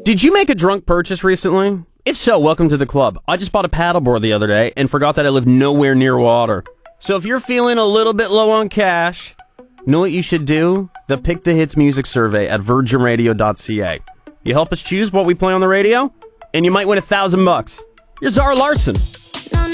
Did you make a drunk purchase recently? If so, welcome to the club. I just bought a paddleboard the other day and forgot that I live nowhere near water. So if you're feeling a little bit low on cash, know what you should do? The Pick the Hits music survey at virginradio.ca. You help us choose what we play on the radio, and you might win $1,000. You're Zara Larson.